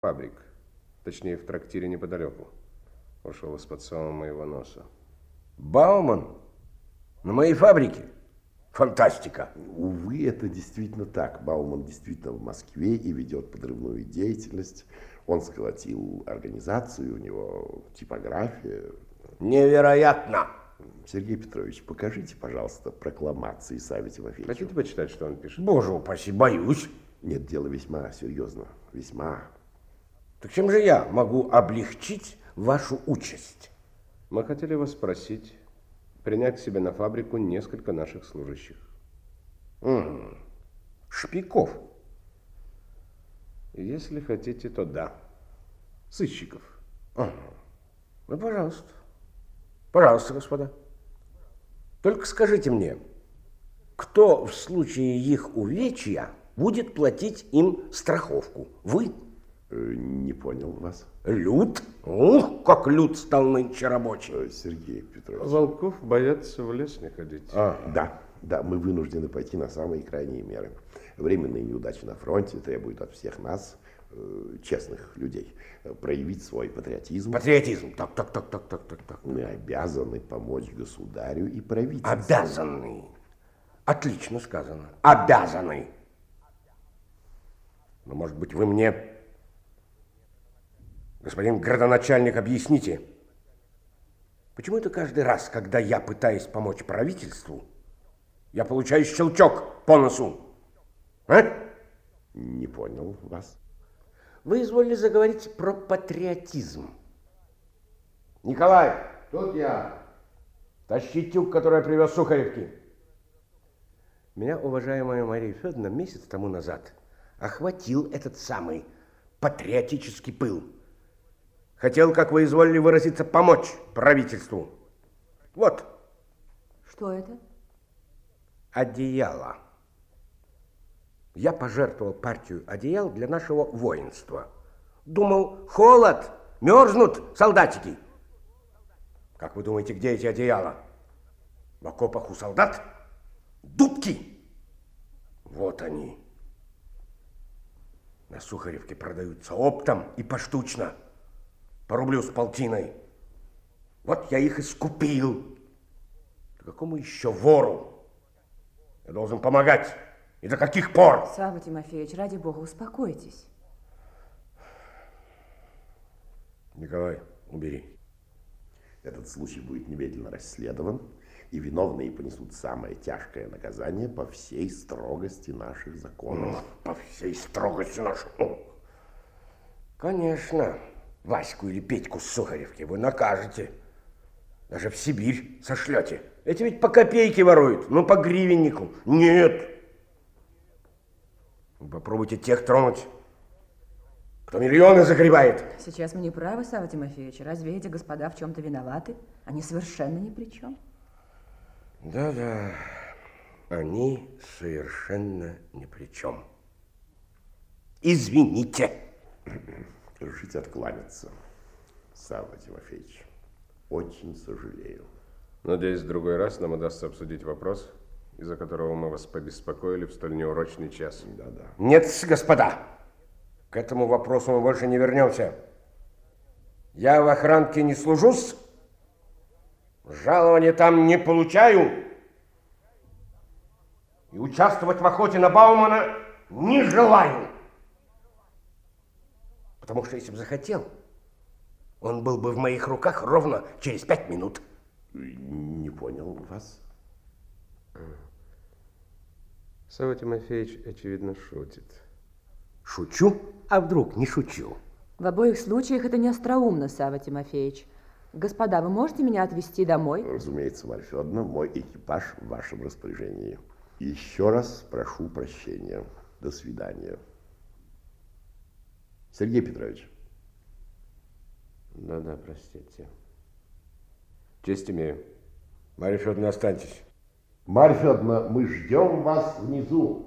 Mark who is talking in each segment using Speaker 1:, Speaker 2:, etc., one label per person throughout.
Speaker 1: фабрик, точнее в трактире неподалеку. Ушел из-под самого моего носа.
Speaker 2: Бауман? На моей фабрике? Фантастика.
Speaker 3: Увы, это действительно так. Бауман действительно в Москве и ведет подрывную деятельность. Он сколотил организацию, у него типография.
Speaker 2: Невероятно.
Speaker 3: Сергей Петрович, покажите, пожалуйста, прокламации Савве Тимофеевичу.
Speaker 1: Хотите почитать, что он пишет?
Speaker 2: Боже упаси, боюсь.
Speaker 3: Нет, дело весьма серьезно. Весьма.
Speaker 2: Так чем же я могу облегчить вашу участь?
Speaker 1: Мы хотели вас спросить, принять к себе на фабрику несколько наших служащих.
Speaker 2: Шпиков.
Speaker 1: Если хотите, то да. Сыщиков.
Speaker 2: Ну, пожалуйста. Пожалуйста, господа. Только скажите мне, кто в случае их увечья будет платить им страховку? Вы?
Speaker 3: Не понял вас.
Speaker 2: Люд? Ух, как люд стал нынче рабочий.
Speaker 3: Сергей Петрович.
Speaker 1: Волков боятся в лес не ходить.
Speaker 3: Да, мы вынуждены пойти на самые крайние меры. Временные неудачи на фронте требуют от всех нас, честных людей, проявить свой патриотизм.
Speaker 2: Патриотизм. Так.
Speaker 3: Мы обязаны помочь государю и правительству.
Speaker 2: Обязаны. Отлично сказано. Обязаны. Но, может быть, вы мне, господин градоначальник, объясните, почему это каждый раз, когда я пытаюсь помочь правительству, я получаю щелчок по носу? А?
Speaker 3: Не понял вас.
Speaker 2: Вы изволили заговорить про патриотизм. Николай!
Speaker 4: Тут я.
Speaker 2: Тащи тюк, который я привез с Сухаревки.
Speaker 1: Меня, уважаемая Мария Федоровна, месяц тому назад
Speaker 2: охватил этот самый патриотический пыл. Хотел, как вы изволили выразиться, помочь правительству. Вот.
Speaker 5: Что это?
Speaker 2: Одеяло. Я пожертвовал партию одеял для нашего воинства. Думал, холод, мерзнут солдатики. Как вы думаете, где эти одеяла? В окопах у солдат? Дудки! Вот они. На Сухаревке продаются оптом и поштучно. По рублю с полтиной. Вот я их и скупил. Да какому еще вору? Я должен помогать. И до каких пор?
Speaker 5: Савва Тимофеевич, ради бога, успокойтесь.
Speaker 2: Николай, убери.
Speaker 3: Этот случай будет немедленно расследован, и виновные понесут самое тяжкое наказание по всей строгости наших законов.
Speaker 2: По всей строгости наших. Конечно, Ваську или Петьку с Сухаревки вы накажете. Даже в Сибирь сошлете. Эти ведь по копейке воруют, ну по гривеннику. Нет. Вы попробуйте тех тронуть, кто миллионы загребает.
Speaker 5: Сейчас мы не правы, Савва Тимофеевич. Разве эти господа в чем-то виноваты? Они совершенно ни при чем.
Speaker 2: Да, они совершенно ни при чем. Извините.
Speaker 3: Решите откланяться, Савва Тимофеевич. Очень сожалею.
Speaker 1: Надеюсь, в другой раз нам удастся обсудить вопрос, из-за которого мы вас побеспокоили в столь неурочный час.
Speaker 3: Да.
Speaker 2: Нет, господа, к этому вопросу мы больше не вернемся. Я в охранке не служусь, жалования там не получаю, и участвовать в охоте на Баумана не желаю. Потому что если бы захотел, он был бы в моих руках ровно через 5 минут.
Speaker 3: Не понял вас.
Speaker 1: Савва Тимофеевич, очевидно, шутит.
Speaker 2: Шучу? А вдруг не шучу?
Speaker 5: В обоих случаях это не остроумно, Савва Тимофеевич. Господа, вы можете меня отвезти домой?
Speaker 3: Разумеется, Марья Федоровна, мой экипаж в вашем распоряжении. Еще раз прошу прощения. До свидания. Сергей Петрович.
Speaker 1: Да, простите. Честь имею.
Speaker 2: Марья Федоровна, останьтесь.
Speaker 3: Марья Федоровна, мы ждем вас внизу.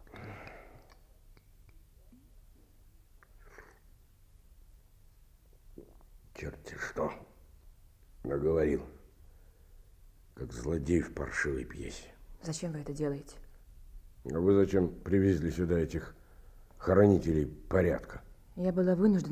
Speaker 2: Черт-те что наговорил, как злодей в паршивой пьесе.
Speaker 5: Зачем вы это делаете?
Speaker 2: А вы зачем привезли сюда этих хранителей порядка?
Speaker 5: Я была вынуждена